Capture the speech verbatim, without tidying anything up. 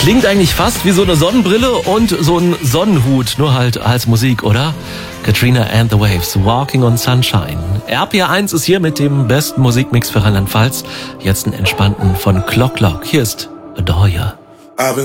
Klingt eigentlich fast wie so eine Sonnenbrille und so ein Sonnenhut, nur halt als Musik, oder? Katrina and the Waves, Walking on Sunshine. R P R eins ist hier mit dem besten Musikmix für Rheinland-Pfalz. Jetzt einen entspannten von Clock Clock. Hier ist Adore Ya.